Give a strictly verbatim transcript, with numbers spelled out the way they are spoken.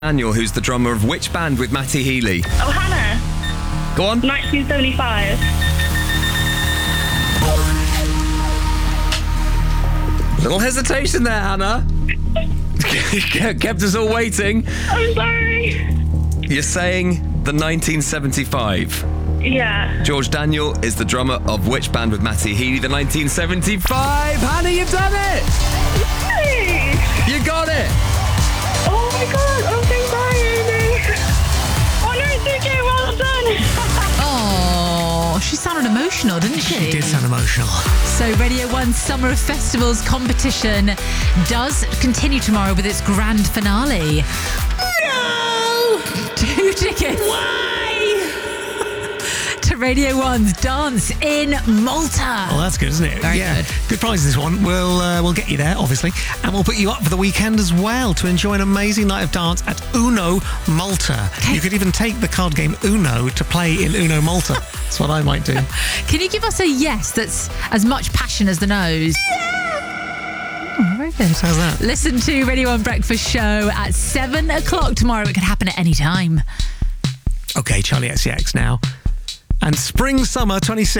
Daniel, who's the drummer of which band with Matty Healy? Oh, Hannah. Go on. nineteen seventy-five. Little hesitation there, Hannah. Kept us all waiting. I'm sorry. You're saying the nineteen seventy-five. Yeah. George Daniel is the drummer of which band with Matty Healy? The nineteen seventy-five. Hannah, you've done it. Hey. You got it. Oh my God, I'm so sorry, Amy. Oh no, D J, well done. Oh, she sounded emotional, didn't she? She did sound emotional. So Radio one's Summer of Festivals competition does continue tomorrow with its grand finale. No! Two tickets. Why? To Radio one's Dance in Malta. Well, that's good, isn't it? Very yeah. good. Good prize, this one. We'll, uh, we'll get you there, obviously. And we'll put you up for the weekend as well to enjoy an amazing night of dance at Uno Malta. Okay. You could even take the card game Uno to play in Uno Malta. That's what I might do. Can you give us a yes that's as much passion as the no's? Oh, very good. How's that? Listen to Radio one Breakfast Show at seven o'clock tomorrow. It could happen at any time. Okay, Charlie X C X now. And Spring Summer twenty-six.